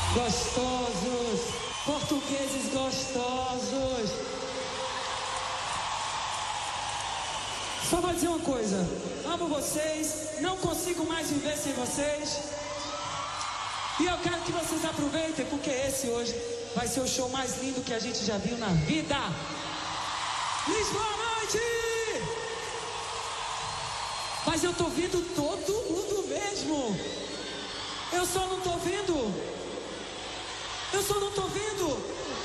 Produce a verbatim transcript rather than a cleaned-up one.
Gostosos, portugueses gostosos. Só vou dizer uma coisa, amo vocês, não consigo mais viver sem vocês. E eu quero que vocês aproveitem, porque esse hoje vai ser o show mais lindo que a gente já viu na vida. Lisboa à noite! Mas eu tô vendo todo mundo mesmo. Eu só não tô vendo. Eu só não tô vendo